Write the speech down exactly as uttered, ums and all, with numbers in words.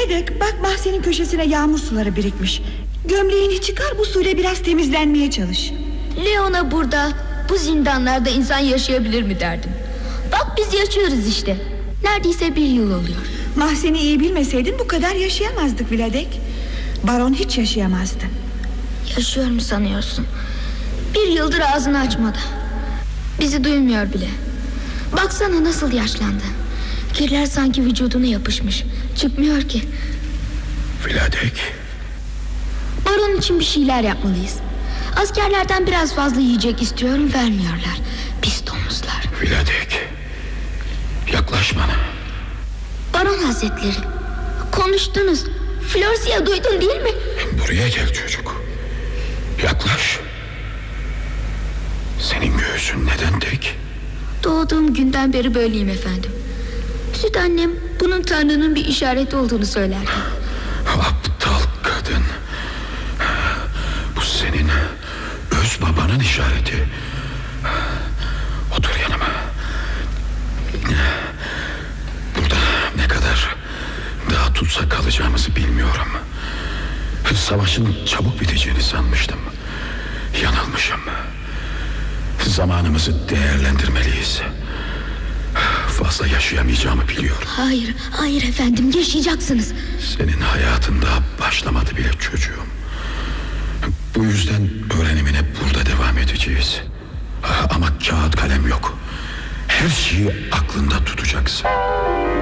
Viledek, bak mahzenin köşesine yağmur suları birikmiş. Gömleğini çıkar, bu suyla biraz temizlenmeye çalış. Leon'a burada, bu zindanlarda insan yaşayabilir mi derdim. Bak biz yaşıyoruz işte. Neredeyse bir yıl oluyor. Mahzeni iyi bilmeseydin bu kadar yaşayamazdık Viledek. Baron hiç yaşayamazdı. Yaşıyor mu sanıyorsun? Bir yıldır ağzını açmadı. Bizi duymuyor bile. Baksana nasıl yaşlandı. Kirler sanki vücuduna yapışmış. Çıkmıyor ki. Viledek. Baron için bir şeyler yapmalıyız. Askerlerden biraz fazla yiyecek istiyorum, vermiyorlar. Pis domuzlar. Viledek, yaklaş bana. Baron Hazretleri, konuştunuz. Florsia duydun değil mi? Buraya gel çocuk. Yaklaş. Senin göğsün neden tek? Doğduğum günden beri böyleyim efendim. Süt annem bunun Tanrı'nın bir işareti olduğunu söylerdi. Aptal kadın. Bu senin öz babanın işareti. Otur yanıma. Burada ne kadar daha tutsak kalacağımızı bilmiyorum. Savaşın çabuk biteceğini sanmıştım. Yanılmışım. Zamanımızı değerlendirmeliyiz. Fazla yaşayamayacağımı biliyorum. Hayır, hayır efendim, yaşayacaksınız. Senin hayatın daha başlamadı bile çocuğum. Bu yüzden öğrenimine burada devam edeceğiz. Ama kağıt kalem yok. Her şeyi aklında tutacaksın.